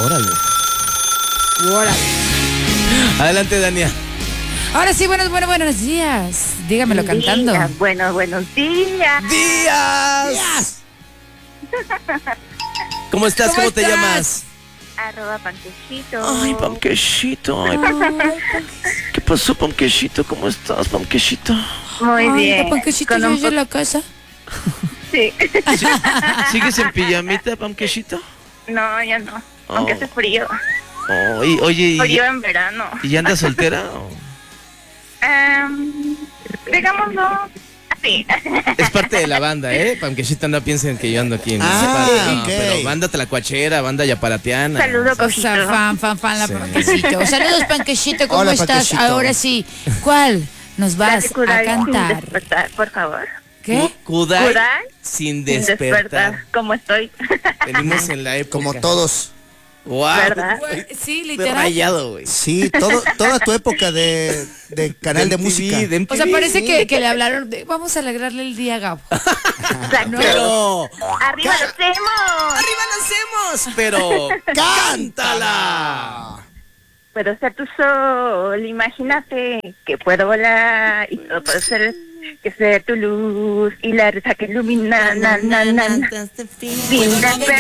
Órale. Hola. Adelante, Dania. Ahora sí, buenos días. Dígamelo cantando. Buenos días. ¡Días! ¿Cómo estás? ¿Cómo te llamas? @panquecito. Ay, Panquecito. Ay, ¿qué pasó, Panquecito? ¿Cómo estás, Panquecito? Muy bien. Panquecito, Con yo un llegué a la casa. Sí. ¿Sigues en pijamita, Panquecito? No, ya no. Aunque hace frío. Oye, Frío en verano. ¿y andas soltera? Digámoslo así. Es parte de la banda, ¿eh? Panquecito, no piensen que yo ando aquí en esa parte. No, ok. pero banda tlacuachera, banda yaparateana. Saludo, O sea, cojito. fan, la Sí. Panquecito. Saludos, Panquecito, ¿cómo Hola, estás? Panquecito. Ahora sí, ¿cuál nos vas a Kudai sin cantar? despertar, por favor. ¿Qué? Kudai Kudai sin Sin despertar. ¿Cómo estoy? Venimos en la época. Como todos. Wow. ¿Verdad? Sí, Estoy literal. rayado, güey. Sí, toda tu época de canal de MTV, música. de MTV, O sea, parece sí. que le hablaron de, vamos a alegrarle el día a Gabo. Exacto. Pero ¡Arriba los hemos! arriba lo hacemos, pero cántala. Puedo ser tu sol, imagínate que puedo volar y todo puede ser que ser tu luz y la risa que ilumina, sin despertar.